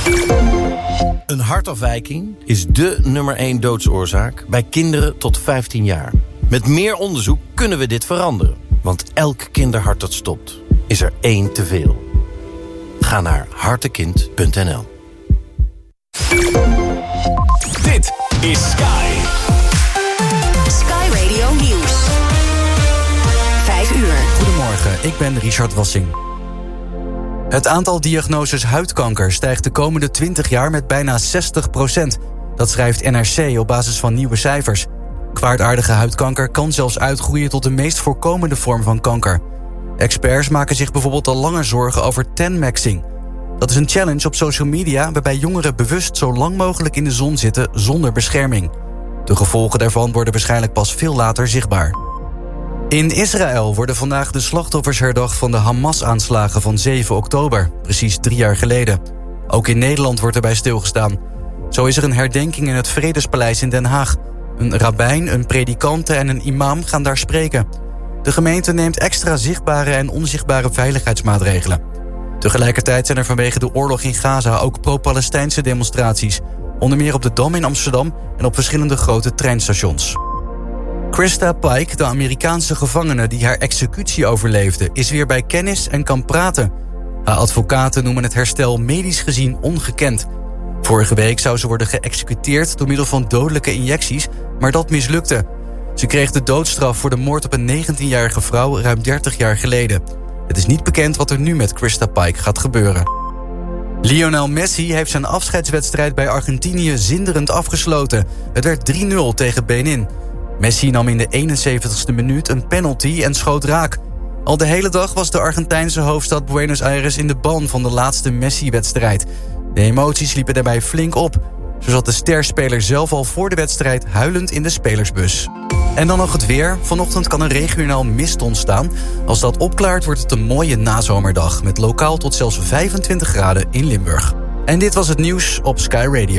Een hartafwijking is dé nummer 1 doodsoorzaak bij kinderen tot 15 jaar. Met meer onderzoek kunnen we dit veranderen. Want elk kinderhart dat stopt, is er 1 te veel. Ga naar hartekind.nl. Dit is Sky. Sky Radio Nieuws. 5 uur. Goedemorgen, ik ben Richard Wassing. Het aantal diagnoses huidkanker stijgt de komende 20 jaar met bijna 60%. Dat schrijft NRC op basis van nieuwe cijfers. Kwaadaardige huidkanker kan zelfs uitgroeien tot de meest voorkomende vorm van kanker. Experts maken zich bijvoorbeeld al langer zorgen over tan-maxing. Dat is een challenge op social media waarbij jongeren bewust zo lang mogelijk in de zon zitten zonder bescherming. De gevolgen daarvan worden waarschijnlijk pas veel later zichtbaar. In Israël worden vandaag de slachtoffers herdacht van de Hamas-aanslagen van 7 oktober, precies 3 jaar geleden. Ook in Nederland wordt erbij stilgestaan. Zo is er een herdenking in het Vredespaleis in Den Haag. Een rabbijn, een predikante en een imam gaan daar spreken. De gemeente neemt extra zichtbare en onzichtbare veiligheidsmaatregelen. Tegelijkertijd zijn er vanwege de oorlog in Gaza ook pro-Palestijnse demonstraties. Onder meer op de Dam in Amsterdam en op verschillende grote treinstations. Krista Pike, de Amerikaanse gevangene die haar executie overleefde, is weer bij kennis en kan praten. Haar advocaten noemen het herstel medisch gezien ongekend. Vorige week zou ze worden geëxecuteerd door middel van dodelijke injecties, maar dat mislukte. Ze kreeg de doodstraf voor de moord op een 19-jarige vrouw ruim 30 jaar geleden. Het is niet bekend wat er nu met Krista Pike gaat gebeuren. Lionel Messi heeft zijn afscheidswedstrijd bij Argentinië zinderend afgesloten. Het werd 3-0 tegen Benin. Messi nam in de 71ste minuut een penalty en schoot raak. Al de hele dag was de Argentijnse hoofdstad Buenos Aires in de ban van de laatste Messi-wedstrijd. De emoties liepen daarbij flink op. Zo zat de sterspeler zelf al voor de wedstrijd huilend in de spelersbus. En dan nog het weer. Vanochtend kan er regionaal mist ontstaan. Als dat opklaart wordt het een mooie nazomerdag met lokaal tot zelfs 25 graden in Limburg. En dit was het nieuws op Sky Radio.